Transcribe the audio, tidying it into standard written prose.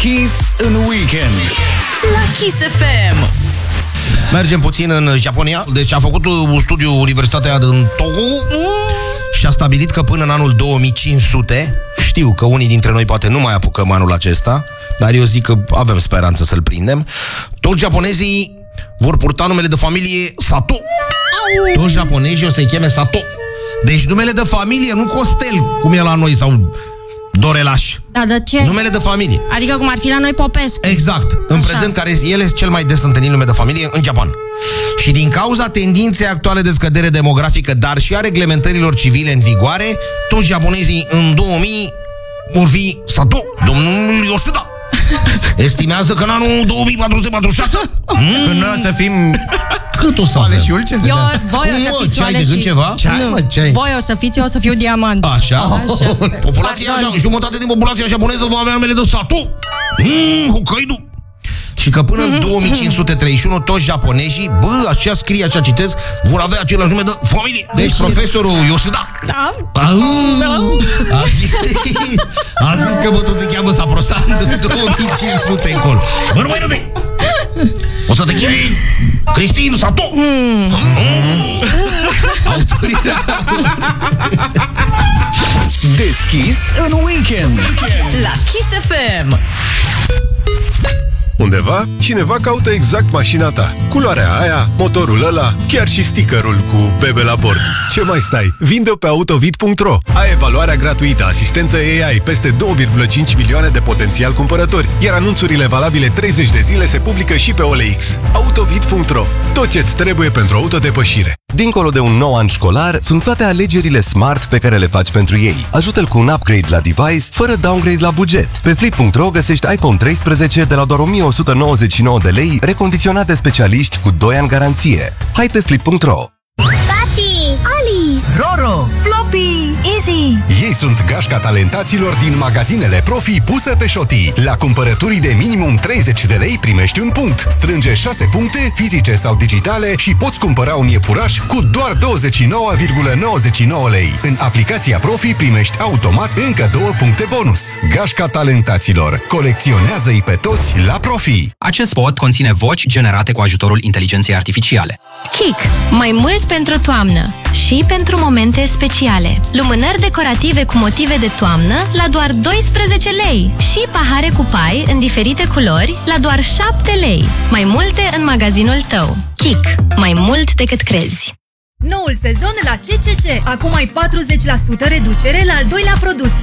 Kiss în weekend la Kiss FM. Mergem puțin în Japonia. Deci a făcut un studiu Universitatea din Togo și a stabilit că până în anul 2500, știu că unii dintre noi poate nu mai apucăm anul acesta, dar eu zic că avem speranță să-l prindem, toți japonezii vor purta numele de familie Sato. Toți japonezii o să-i cheme Sato. Deci numele de familie, nu Costel, cum e la noi, sau Dorelaș. Da, de ce? Numele de familie. Adică cum ar fi la noi Popescu. Exact. În prezent, care el este cel mai des întâlnit nume de familie în Japan. Și din cauza tendinței actuale de scădere demografică, dar și a reglementărilor civile în vigoare, toți japonezii în 2000 vor fi Sato, domnul Yoshida. Estimează că în anul 2446 când noi o să fim... Cât o să avem? Voi o să fiți ce ai de gând ceva? Voi o să fiți, eu o să fiu diamant. Așa? Populația, jumătate din populația japoneză va avea numele de Sato. Hokkaido. Și că până în 2531 toți japonezii, așa scrie, așa citesc, vor avea același nume de familie. Deci profesorul Yoshida a zis că toți se cheamă Saprosan de 2500 încolo. Mai răde! O să te chemi Cristin Sato. Autoritatea. Deschis în weekend la Kiss FM. Undeva, cineva caută exact mașina ta. Culoarea aia, motorul ăla, chiar și stickerul cu bebe la bord. Ce mai stai? Vinde-o pe autovid.ro. Ai evaluarea gratuită, asistență AI, peste 2,5 milioane de potențial cumpărători, iar anunțurile valabile 30 de zile se publică și pe OLX. Autovid.ro. Tot ce-ți trebuie pentru autodepășire. Dincolo de un nou an școlar, sunt toate alegerile smart pe care le faci pentru ei. Ajută-l cu un upgrade la device, fără downgrade la buget. Pe Flip.ro găsești iPhone 13 de la doar 1199 de lei, recondiționat de specialiști cu 2 ani garanție. Hai pe Flip.ro! Papi, Ali, Roro, Floppy, Easy. Ei sunt gașca talentaților din magazinele Profi puse pe șotii. La cumpărături de minimum 30 de lei primești un punct. Strânge 6 puncte, fizice sau digitale, și poți cumpăra un iepuraș cu doar 29,99 lei. În aplicația Profi primești automat încă 2 puncte bonus. Gașca talentaților. Colecționează-i pe toți la Profi. Acest spot conține voci generate cu ajutorul inteligenței artificiale. Kik. Mai mult pentru toamnă și pentru momente speciale. Lumânări decorative cu motive de toamnă la doar 12 lei și pahare cu pai în diferite culori la doar 7 lei. Mai multe în magazinul tău. Kik. Mai mult decât crezi. Noul sezon la CCC. Acum ai 40% reducere la al doilea produs.